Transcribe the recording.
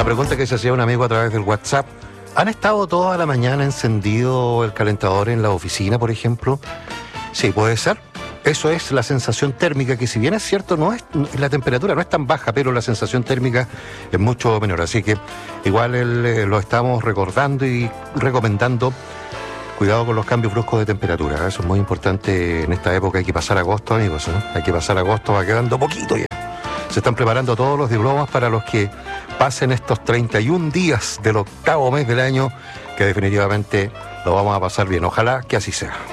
La pregunta que se hacía un amigo a través del WhatsApp: ¿han estado toda la mañana encendido el calentador en la oficina, por ejemplo? Sí, puede ser. Eso es la sensación térmica, que si bien es cierto, la temperatura no es tan baja, pero la sensación térmica es mucho menor. Así que igual lo estamos recordando y recomendando. Cuidado con los cambios bruscos de temperatura. Eso es muy importante en esta época. Hay que pasar agosto, amigos, ¿no? Hay que pasar agosto, va quedando poquito ya. Se están preparando todos los diplomas para los que pasen estos 31 días del octavo mes del año, que definitivamente lo vamos a pasar bien. Ojalá que así sea.